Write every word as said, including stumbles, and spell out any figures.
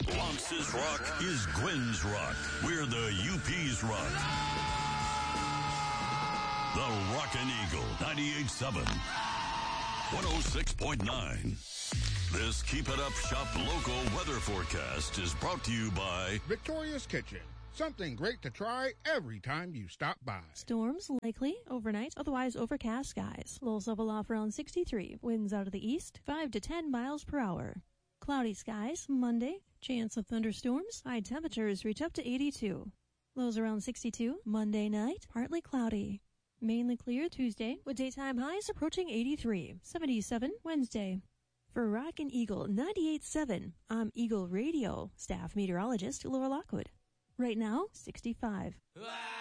Lance's rock is Gwen's rock. We're the U P's rock. The Rockin' Eagle, ninety-eight point seven, one oh six point nine. This Keep It Up Shop local weather forecast is brought to you by Victoria's Kitchen. Something great to try every time you stop by. Storms likely overnight, otherwise overcast skies. Lows level off around sixty-three. Winds out of the east, five to ten miles per hour. Cloudy skies Monday. Chance of thunderstorms. High temperatures reach up to eighty-two. Lows around sixty-two. Monday night, partly cloudy. Mainly clear Tuesday, with daytime highs approaching eighty-three. seventy-seven Wednesday. For Rockin' Eagle ninety-eight point seven, I'm Eagle Radio staff meteorologist Laura Lockwood. Right now, sixty-five.